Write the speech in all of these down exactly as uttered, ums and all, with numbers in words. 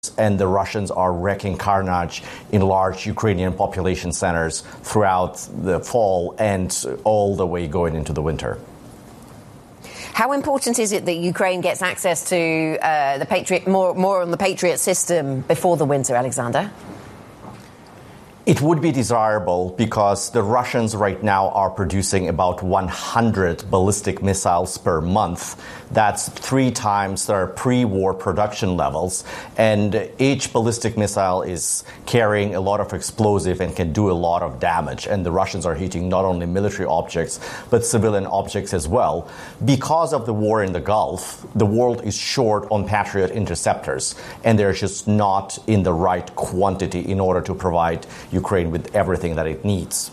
and the Russians are wreaking carnage in large Ukrainian population centers throughout the fall and all the way going into the winter. How important is it that Ukraine gets access to uh, the Patriot, more, more on the Patriot system before the winter, Alexander? It would be desirable because the Russians right now are producing about one hundred ballistic missiles per month. That's three times their pre-war production levels. And each ballistic missile is carrying a lot of explosive and can do a lot of damage. And the Russians are hitting not only military objects, but civilian objects as well. Because of the war in the Gulf, the world is short on Patriot interceptors. And they're just not in the right quantity in order to provide Ukraine with everything that it needs.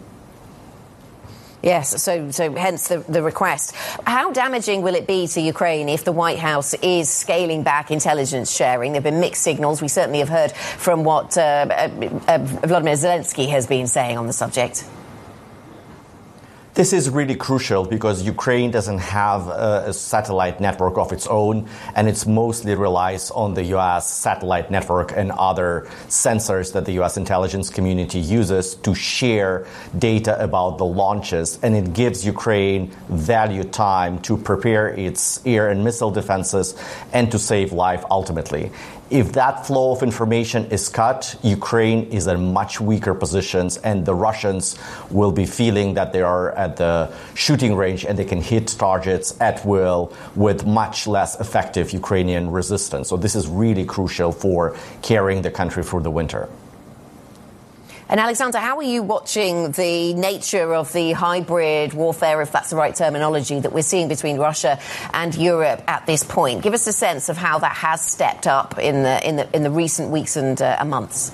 Yes, so so hence the, the request. How damaging will it be to Ukraine if the White House is scaling back intelligence sharing? There have been mixed signals. We certainly have heard from what uh, uh, Vladimir Zelensky has been saying on the subject. This is really crucial because Ukraine doesn't have a, a satellite network of its own, and it mostly relies on the U S satellite network and other sensors that the U S intelligence community uses to share data about the launches, and it gives Ukraine valued time to prepare its air and missile defenses and to save life ultimately. If that flow of information is cut, Ukraine is in much weaker positions, and the Russians will be feeling that they are at the shooting range and they can hit targets at will with much less effective Ukrainian resistance. So this is really crucial for carrying the country through the winter. And Alexander, how are you watching the nature of the hybrid warfare, if that's the right terminology, that we're seeing between Russia and Europe at this point? Give us a sense of how that has stepped up in the in the in the recent weeks and uh, months.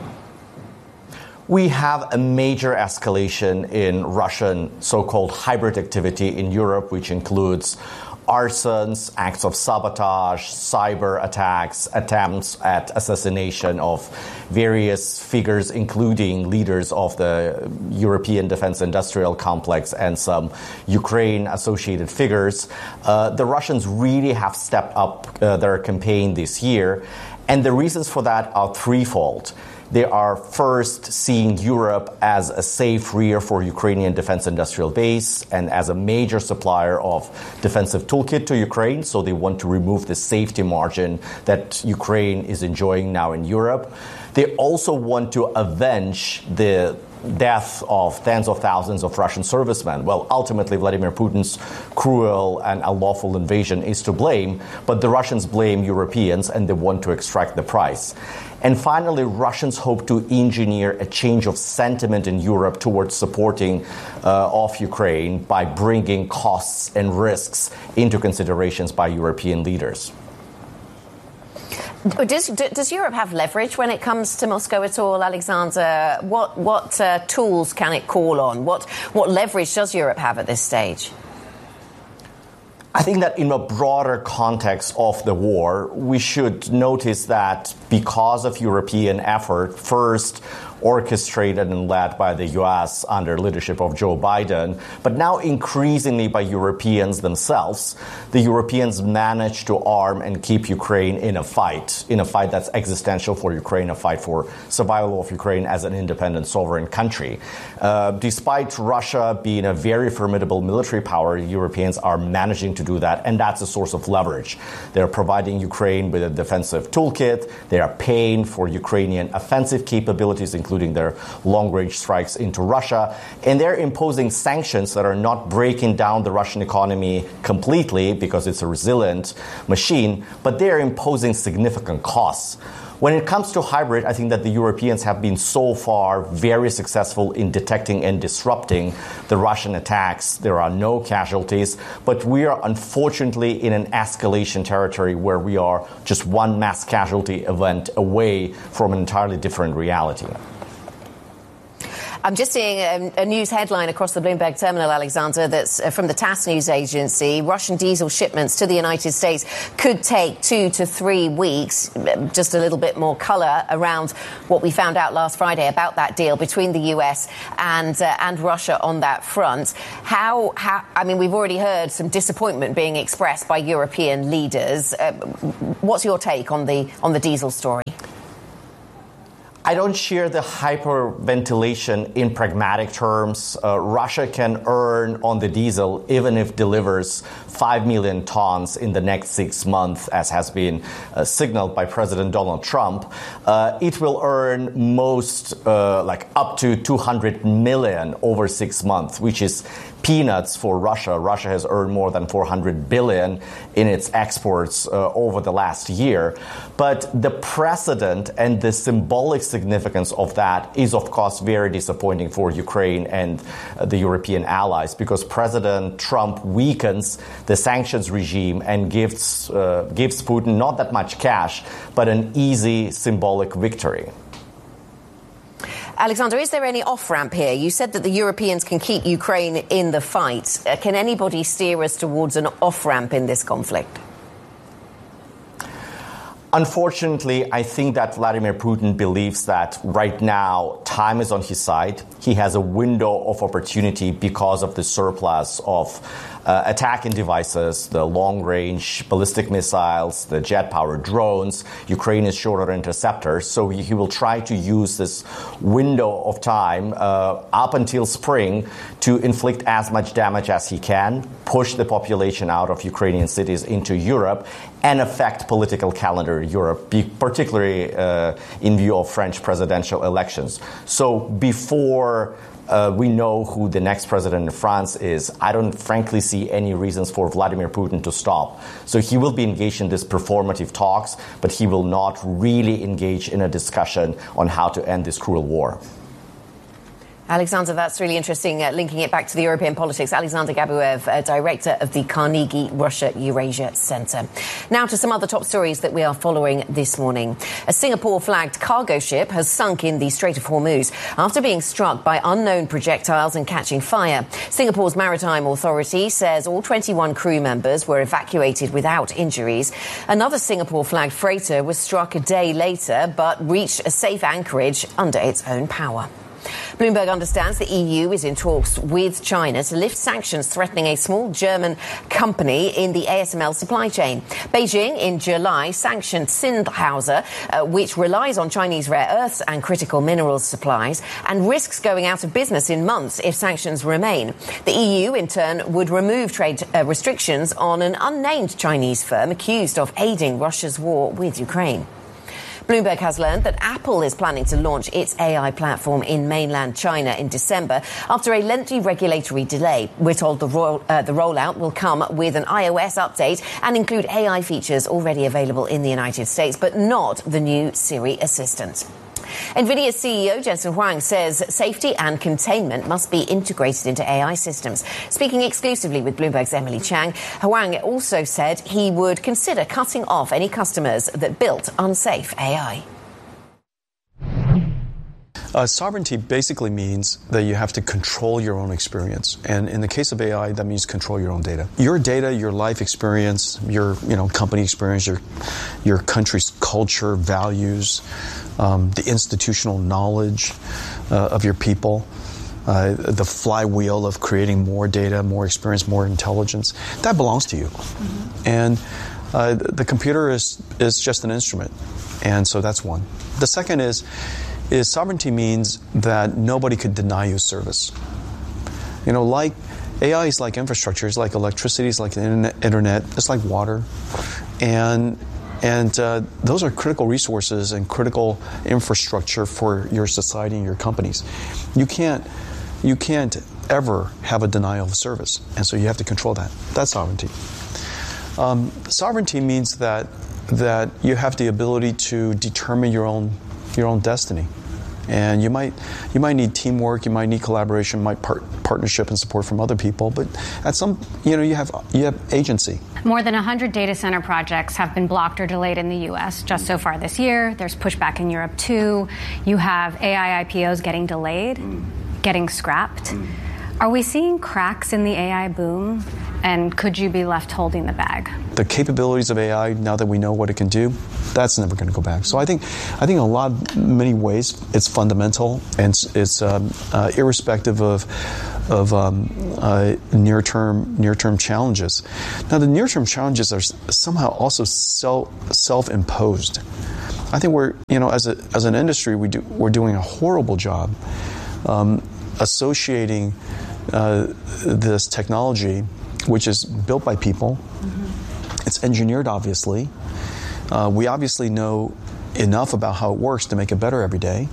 We have a major escalation in Russian so-called hybrid activity in Europe, which includes arsons, acts of sabotage, cyber attacks, attempts at assassination of various figures, including leaders of the European defense industrial complex and some Ukraine-associated figures. Uh, the Russians really have stepped up uh, their campaign this year, and the reasons for that are threefold. They are first seeing Europe as a safe rear for Ukrainian defense industrial base and as a major supplier of defensive toolkit to Ukraine. So they want to remove the safety margin that Ukraine is enjoying now in Europe. They also want to avenge the death of tens of thousands of Russian servicemen. Well, ultimately, Vladimir Putin's cruel and unlawful invasion is to blame, but the Russians blame Europeans and they want to extract the price. And finally, Russians hope to engineer a change of sentiment in Europe towards supporting uh, of Ukraine by bringing costs and risks into considerations by European leaders. Does, does Europe have leverage when it comes to Moscow at all, Alexander? What, what uh, tools can it call on? What, what leverage does Europe have at this stage? I think that in a broader context of the war, we should notice that because of European effort, first orchestrated and led by the U S under leadership of Joe Biden, but now increasingly by Europeans themselves, the Europeans managed to arm and keep Ukraine in a fight, in a fight that's existential for Ukraine, a fight for survival of Ukraine as an independent sovereign country. Uh, despite Russia being a very formidable military power, Europeans are managing to do that, and that's a source of leverage. They're providing Ukraine with a defensive toolkit. They are paying for Ukrainian offensive capabilities, including their long-range strikes into Russia, and they're imposing sanctions that are not breaking down the Russian economy completely because it's a resilient machine, but they're imposing significant costs. When it comes to hybrid, I think that the Europeans have been so far very successful in detecting and disrupting the Russian attacks. There are no casualties, but we are unfortunately in an escalation territory where we are just one mass casualty event away from an entirely different reality. I'm just seeing a, a news headline across the Bloomberg terminal, Alexander, that's uh, from the TASS news agency. Russian diesel shipments to the United States could take two to three weeks. Just a little bit more colour around what we found out last Friday about that deal between the U S and uh, and Russia on that front. How, how, I mean, we've already heard some disappointment being expressed by European leaders. Uh, what's your take on the on the diesel story? I don't share the hyperventilation in pragmatic terms. Uh, Russia can earn on the diesel even if it delivers five million tons in the next six months, as has been uh, signaled by President Donald Trump. Uh, it will earn most, uh, like up to two hundred million over six months, which is peanuts for Russia. Russia has earned more than four hundred billion in its exports uh, over the last year. But the precedent and the symbolic significance of that is, of course, very disappointing for Ukraine and uh, the European allies, because President Trump weakens the sanctions regime and gives uh, gives Putin not that much cash, but an easy symbolic victory. Alexander, is there any off-ramp here? You said that the Europeans can keep Ukraine in the fight. Uh, can anybody steer us towards an off-ramp in this conflict? Unfortunately, I think that Vladimir Putin believes that right now time is on his side. He has a window of opportunity because of the surplus of uh, attacking devices, the long-range ballistic missiles, the jet-powered drones. Ukraine is short on interceptors, so he, he will try to use this window of time uh, up until spring to inflict as much damage as he can, push the population out of Ukrainian cities into Europe, and affect political calendar in Europe, particularly uh, in view of French presidential elections. So before uh, we know who the next president in France is, I don't frankly see any reasons for Vladimir Putin to stop. So he will be engaged in these performative talks, but he will not really engage in a discussion on how to end this cruel war. Alexander, that's really interesting, uh, linking it back to the European politics. Alexander Gabuev, uh, director of the Carnegie Russia-Eurasia Centre. Now to some other top stories that we are following this morning. A Singapore-flagged cargo ship has sunk in the Strait of Hormuz after being struck by unknown projectiles and catching fire. Singapore's Maritime Authority says all twenty-one crew members were evacuated without injuries. Another Singapore-flagged freighter was struck a day later but reached a safe anchorage under its own power. Bloomberg understands the E U is in talks with China to lift sanctions threatening a small German company in the A S M L supply chain. Beijing, in July, sanctioned Sindhauser, uh, which relies on Chinese rare earths and critical minerals supplies, and risks going out of business in months if sanctions remain. The E U, in turn, would remove trade uh, restrictions on an unnamed Chinese firm accused of aiding Russia's war with Ukraine. Bloomberg has learned that Apple is planning to launch its A I platform in mainland China in December after a lengthy regulatory delay. We're told the, roll, uh, the rollout will come with an iOS update and include A I features already available in the United States, but not the new Siri assistant. NVIDIA's C E O Jensen Huang says safety and containment must be integrated into A I systems. Speaking exclusively with Bloomberg's Emily Chang, Huang also said he would consider cutting off any customers that built unsafe A I. Uh, sovereignty basically means that you have to control your own experience. And in the case of A I, that means control your own data. Your data, your life experience, your you know company experience, your, your country's culture, values, um, the institutional knowledge uh, of your people, uh, the flywheel of creating more data, more experience, more intelligence, that belongs to you. Mm-hmm. And uh, the computer is, is just an instrument. And so that's one. The second is, is sovereignty means that nobody could deny you service. You know, like A I is like infrastructure, it's like electricity, it's like the internet, internet it's like water. And and uh, those are critical resources and critical infrastructure for your society and your companies. You can't you can't ever have a denial of service. And so you have to control that. That's sovereignty. Um, sovereignty means that that you have the ability to determine your own your own destiny. And you might you might need teamwork, you might need collaboration, might part, partnership and support from other people, but at some you know you have you have agency. More than one hundred data center projects have been blocked or delayed in the U S just so far this year. There's pushback in Europe too. You have A I I P Os getting delayed. getting scrapped. Mm. Are we seeing cracks in the A I boom? And could you be left holding the bag? The capabilities of A I, now that we know what it can do, that's never going to go back. So I think, I think in a lot, many ways, it's fundamental and it's, it's um, uh, irrespective of of um, uh, near-term near-term challenges. Now, the near-term challenges are somehow also self self-imposed. I think we're, you know, as a as an industry, we do we're doing a horrible job um, associating uh, this technology, which is built by people. Mm-hmm. It's engineered, obviously. Uh, we obviously know enough about how it works to make it better every day.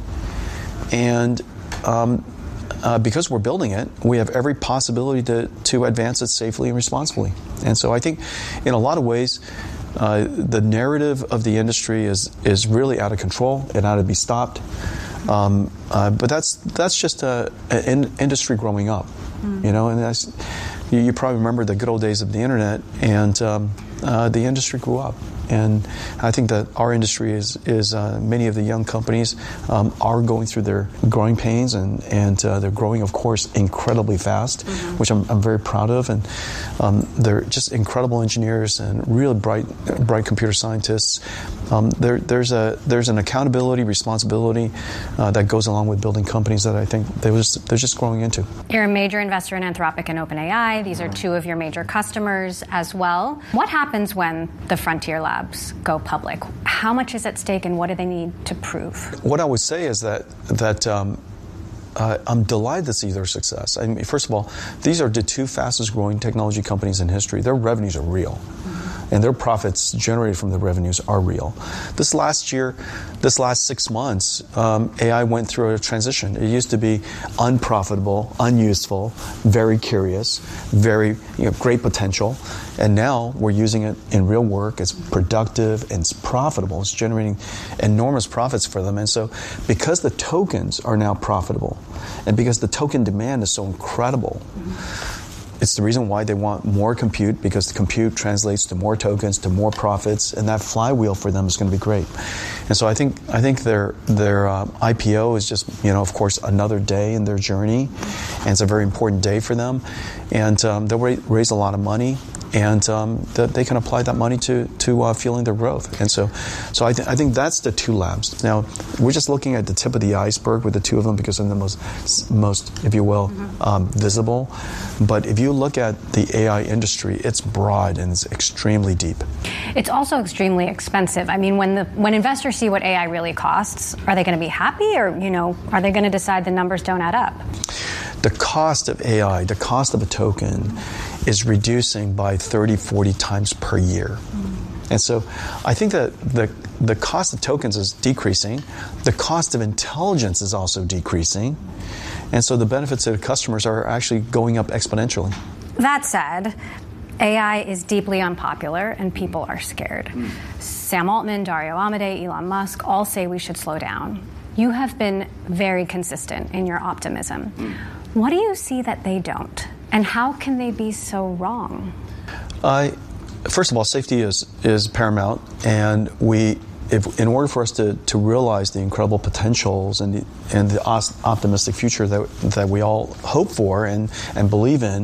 And um, uh, because we're building it, we have every possibility to, to advance it safely and responsibly. And so I think in a lot of ways, uh, the narrative of the industry is, is really out of control. It ought to be stopped. Um, uh, but that's that's just a, an industry growing up, mm. you know, and that's, you, you probably remember the good old days of the internet, and um, uh, the industry grew up. And I think that our industry is, is uh, many of the young companies um, are going through their growing pains, and, and uh, they're growing, of course, incredibly fast, mm-hmm. which I'm, I'm very proud of. And um, they're just incredible engineers and really bright bright computer scientists. Um, there, there's a there's an accountability, responsibility uh, that goes along with building companies that I think they're just, they're just growing into. You're a major investor in Anthropic and OpenAI. These are two of your major customers as well. What happens when the Frontier Lab go public? How much is at stake, and what do they need to prove? What I would say is that that um, uh, I'm delighted to see their success. I mean, first of all, these are the two fastest growing technology companies in history. Their revenues are real. Mm-hmm. And their profits generated from the revenues are real. This last year, this last six months, um, A I went through a transition. It used to be unprofitable, unuseful, very curious, very you know, great potential. And now we're using it in real work. It's productive and it's profitable. It's generating enormous profits for them. And so because the tokens are now profitable, and because the token demand is so incredible, mm-hmm. it's the reason why they want more compute, because the compute translates to more tokens, to more profits, and that flywheel for them is going to be great. And so I think I think their their um, I P O is just, you know, of course, another day in their journey, and it's a very important day for them. And um, they'll ra- raise a lot of money, and um, that they can apply that money to to uh, fueling their growth. And so, so I, th- I think that's the two labs. Now we're just looking at the tip of the iceberg with the two of them because they're the most most, if you will, mm-hmm. um, visible. But if you look at the A I industry, it's broad and it's extremely deep. It's also extremely expensive. I mean, when the when investors see what A I really costs, are they going to be happy, or you know, are they going to decide the numbers don't add up? The cost of A I, the cost of a token, is reducing by thirty, forty times per year. Mm. And so I think that the the cost of tokens is decreasing. The cost of intelligence is also decreasing. And so the benefits to the customers are actually going up exponentially. That said, A I is deeply unpopular and people are scared. Mm. Sam Altman, Dario Amodei, Elon Musk all say we should slow down. You have been very consistent in your optimism. Mm. What do you see that they don't? And how can they be so wrong? Uh, first of all, safety is, is paramount, and we, if, in order for us to, to realize the incredible potentials and the, and the optimistic future that, that we all hope for and, and believe in,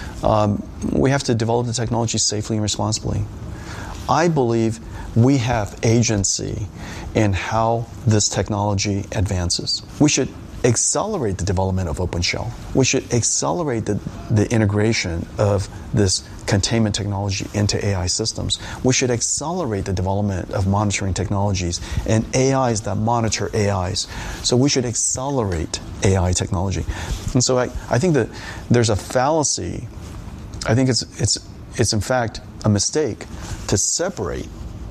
um, we have to develop the technology safely and responsibly. I believe we have agency in how this technology advances. We should accelerate the development of OpenShell. We should accelerate the, the integration of this containment technology into A I systems. We should accelerate the development of monitoring technologies and A Is that monitor A Is. So we should accelerate A I technology. And so I, I think that there's a fallacy. I think it's it's it's in fact a mistake to separate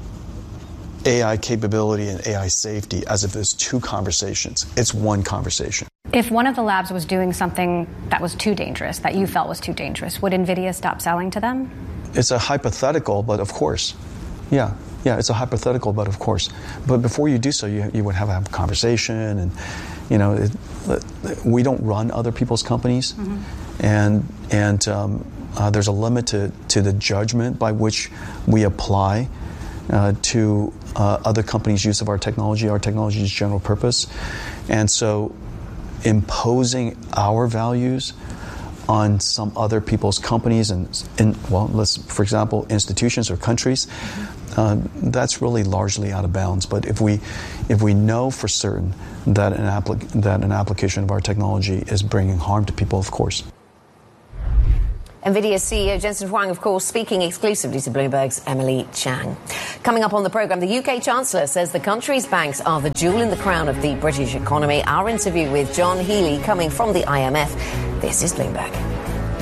A I capability and A I safety as if there's two conversations. It's one conversation. If one of the labs was doing something that was too dangerous, that you felt was too dangerous, would NVIDIA stop selling to them? It's a hypothetical, but of course. Yeah, yeah, it's a hypothetical, but of course. But before you do so, you, you would have a conversation, and, you know, it, we don't run other people's companies, mm-hmm. and and um, uh, there's a limit to, to the judgment by which we apply uh, to uh, other companies' use of our technology. Our technology is general purpose, and so imposing our values on some other people's companies and, and well, let's, for example, institutions or countries, uh, that's really largely out of bounds. But if we, if we know for certain that an, applic- that an application of our technology is bringing harm to people, of course. NVIDIA C E O Jensen Huang, of course, speaking exclusively to Bloomberg's Emily Chang. Coming up on the programme, the U K Chancellor says the country's banks are the jewel in the crown of the British economy. Our interview with John Healey coming from the I M F. This is Bloomberg.